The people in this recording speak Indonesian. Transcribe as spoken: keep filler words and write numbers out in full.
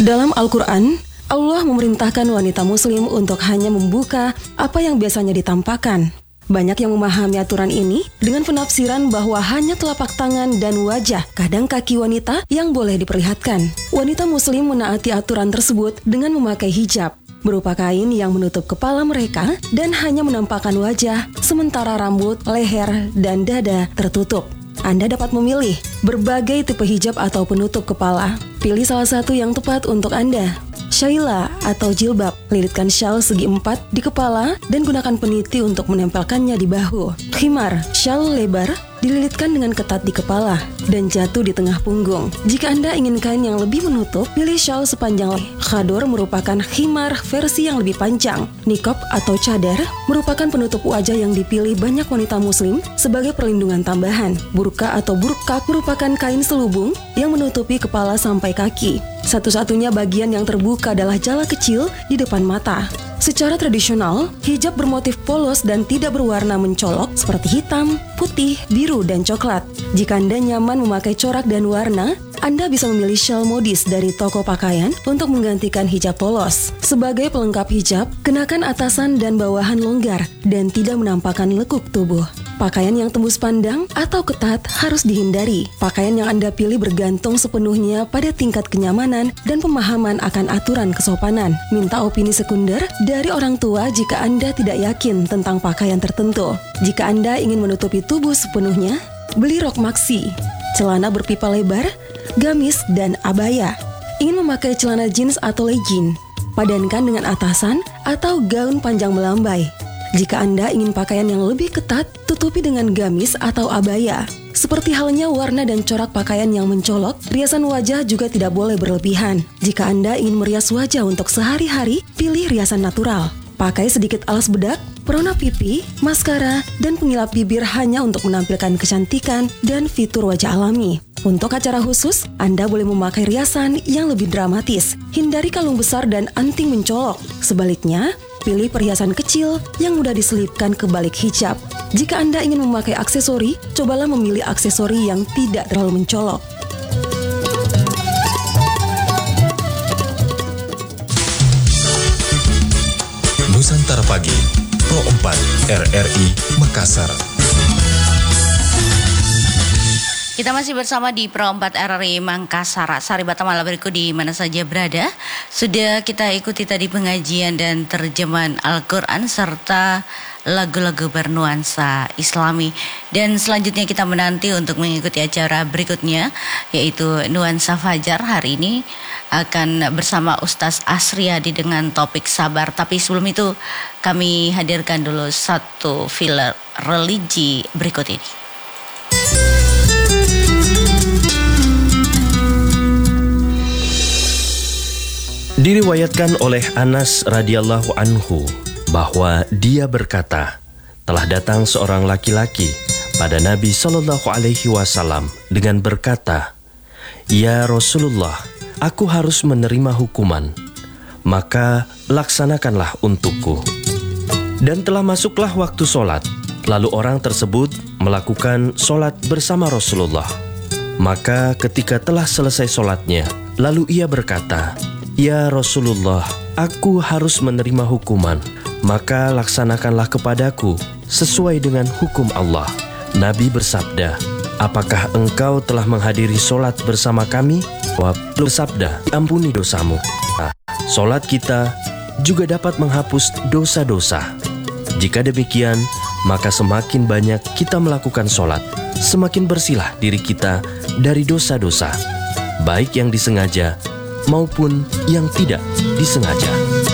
Dalam Al-Quran, Allah memerintahkan wanita muslim untuk hanya membuka apa yang biasanya ditampakkan. Banyak yang memahami aturan ini dengan penafsiran bahwa hanya telapak tangan dan wajah, kadang kaki wanita yang boleh diperlihatkan. Wanita muslim menaati aturan tersebut dengan memakai hijab, berupa kain yang menutup kepala mereka dan hanya menampakkan wajah, sementara rambut, leher, dan dada tertutup. Anda dapat memilih berbagai tipe hijab atau penutup kepala. Pilih salah satu yang tepat untuk Anda. Syaila atau jilbab, lilitkan syal segi empat di kepala dan gunakan peniti untuk menempelkannya di bahu. Khimar, syal lebar, dililitkan dengan ketat di kepala dan jatuh di tengah punggung. Jika Anda ingin kain yang lebih menutup, pilih syal sepanjang leher. Khador merupakan khimar versi yang lebih panjang. Niqab atau cadar merupakan penutup wajah yang dipilih banyak wanita muslim sebagai perlindungan tambahan. Burqa atau burqaq merupakan kain selubung yang menutupi kepala sampai kaki. Satu-satunya bagian yang terbuka adalah jala kecil di depan mata. Secara tradisional, hijab bermotif polos dan tidak berwarna mencolok seperti hitam, putih, biru, dan coklat. Jika Anda nyaman memakai corak dan warna, Anda bisa memilih syal modis dari toko pakaian untuk menggantikan hijab polos. Sebagai pelengkap hijab, kenakan atasan dan bawahan longgar dan tidak menampakkan lekuk tubuh. Pakaian yang tembus pandang atau ketat harus dihindari. Pakaian yang Anda pilih bergantung sepenuhnya pada tingkat kenyamanan dan pemahaman akan aturan kesopanan. Minta opini sekunder dari orang tua jika Anda tidak yakin tentang pakaian tertentu. Jika Anda ingin menutupi tubuh sepenuhnya, beli rok maxi, celana berpipa lebar, gamis, dan abaya. Ingin memakai celana jeans atau legging, padankan dengan atasan atau gaun panjang melambai. Jika Anda ingin pakaian yang lebih ketat, tutupi dengan gamis atau abaya. Seperti halnya warna dan corak pakaian yang mencolok, riasan wajah juga tidak boleh berlebihan. Jika Anda ingin merias wajah untuk sehari-hari, pilih riasan natural. Pakai sedikit alas bedak, perona pipi, maskara, dan pengilap bibir hanya untuk menampilkan kecantikan dan fitur wajah alami. Untuk acara khusus, Anda boleh memakai riasan yang lebih dramatis. Hindari kalung besar dan anting mencolok. Sebaliknya, pilih perhiasan kecil yang mudah diselipkan ke balik hijab. Jika Anda ingin memakai aksesori, cobalah memilih aksesori yang tidak terlalu mencolok. Nusantara Pagi, Pro empat R R I Makassar. Kita masih bersama di Pro empat R R I Makassar. Sari Batamala berikut di mana saja berada. Sudah kita ikuti tadi pengajian dan terjemahan Al-Quran serta lagu-lagu bernuansa Islami. Dan selanjutnya kita menanti untuk mengikuti acara berikutnya, yaitu Nuansa Fajar. Hari ini akan bersama Ustaz Asriyadi dengan topik sabar. Tapi sebelum itu kami hadirkan dulu satu filler religi berikut ini. Diriwayatkan oleh Anas radhiyallahu anhu bahwa dia berkata, telah datang seorang laki-laki pada Nabi Shallallahu Alaihi Wasallam dengan berkata, "Ya Rasulullah, aku harus menerima hukuman, maka laksanakanlah untukku." Dan telah masuklah waktu sholat, lalu orang tersebut melakukan sholat bersama Rasulullah. Maka ketika telah selesai sholatnya, lalu ia berkata, "Ya Rasulullah, aku harus menerima hukuman, maka laksanakanlah kepadaku sesuai dengan hukum Allah." Nabi bersabda, "Apakah engkau telah menghadiri sholat bersama kami?" Wah, bersabda, "Ampuni dosamu." Nah, sholat kita juga dapat menghapus dosa-dosa. Jika demikian, maka semakin banyak kita melakukan sholat, semakin bersihlah diri kita dari dosa-dosa, baik yang disengaja maupun yang tidak disengaja.